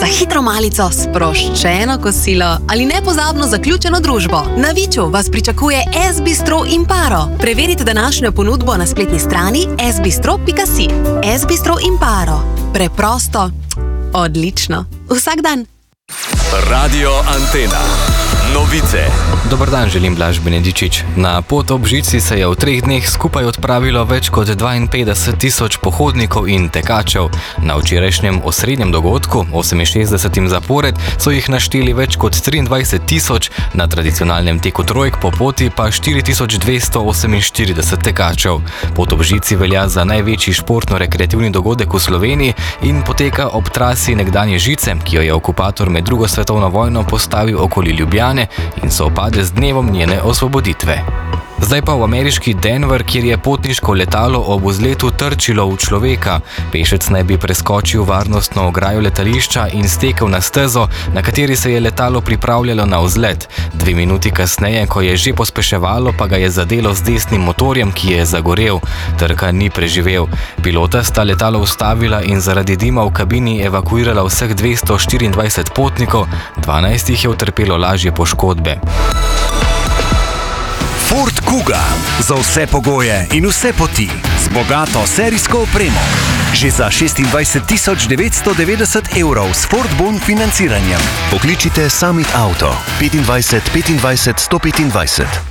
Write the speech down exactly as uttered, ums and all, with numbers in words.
hitro malico, sproščeno kosilo ali nepozabno zaključeno družbo. Na Viču vas pričakuje S Bistro Imparo. Preverite današnjo ponudbo na spletni strani s bistro pika si. S Bistro Imparo. Preprosto, odlično. Vsak dan. Radio Antena. Novice. Dober dan, želim Blaž Benedičič. Na pot ob žici se je v treh dneh skupaj odpravilo več kot dvainpetdeset tisoč pohodnikov in tekačev. Na včerajšnjem osrednjem dogodku, oseminšestdesetim zapored, so jih našteli več kot triindvajset tisoč, na tradicionalnem teku trojk po poti pa štiri tisoč dvesto oseminštirideset tekačev. Pot ob žici velja za največji športno-rekreativni dogodek v Sloveniji in poteka ob trasi nekdanje žice, ki jo je okupator med drugo svetovno vojno postavil okoli Ljubljane in sovpade z dnevom njene osvoboditve. Zdaj pa v ameriški Denver, kjer je potniško letalo ob vzletu trčilo v človeka. Pešec naj bi preskočil varnostno ograjo letališča in stekel na stezo, na kateri se je letalo pripravljalo na vzlet. Dve minuti kasneje, ko je že pospeševalo, pa ga je zadelo z desnim motorjem, ki je zagorel. Trka ni preživel. Pilota sta letalo ustavila in zaradi dima v kabini evakuirala vseh dvesto štiriindvajset potnikov, dvanajst jih je utrpelo lažje poškodbe. Ford Kuga. Za vse pogoje in vse poti. Z bogato serijsko opremo. Že za šestindvajset tisoč devetsto devetdeset evrov s Ford Bon financiranjem. Pokličite Summit Auto petindvajset petindvajset sto petindvajset.